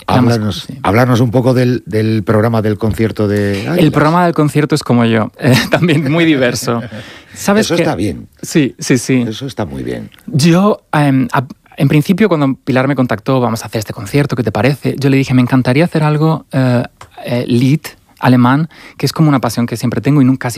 Háblanos un poco del programa del concierto de Águilas. El programa del concierto es como yo, también muy diverso. ¿Sabes Eso está bien. Sí. Eso está muy bien. Yo, en principio, cuando Pilar me contactó, vamos a hacer este concierto, ¿qué te parece? Yo le dije, me encantaría hacer algo Lied, alemán, que es como una pasión que siempre tengo y nunca